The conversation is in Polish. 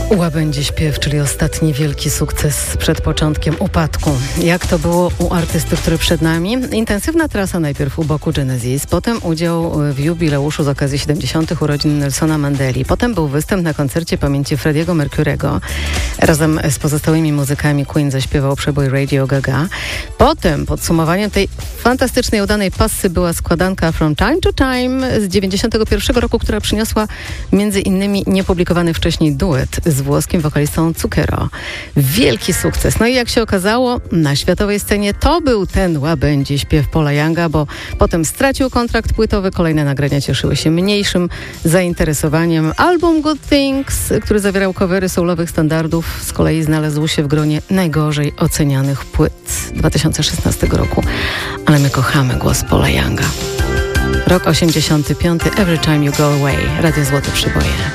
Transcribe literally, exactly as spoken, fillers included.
Łabędzi śpiew, czyli ostatni wielki sukces przed początkiem upadku. Jak to było u artysty, który przed nami? Intensywna trasa najpierw u boku Genesis, potem udział w jubileuszu z okazji siedemdziesiątych urodzin Nelsona Mandeli, potem był występ na koncercie pamięci Freddie'ego Mercurego. Razem z pozostałymi muzykami Queen zaśpiewał przebój Radio Gaga. Potem podsumowaniem tej fantastycznej, udanej passy była składanka From Time to Time z dziewięćdziesiątego pierwszego roku, która przyniosła między innymi niepublikowany wcześniej duet z włoskim wokalistą Zucchero. Wielki sukces. No i jak się okazało, na światowej scenie to był ten łabędzi śpiew Paula Younga, bo potem stracił kontrakt płytowy, kolejne nagrania cieszyły się mniejszym zainteresowaniem. Album Good Things, który zawierał covery soulowych standardów, z kolei znalazł się w gronie najgorzej ocenianych płyt dwa tysiące szesnastego roku. Ale my kochamy głos Paula Younga. Rok osiemdziesiąty piąty. Every Time You Go Away. Radio Złote Przyboje.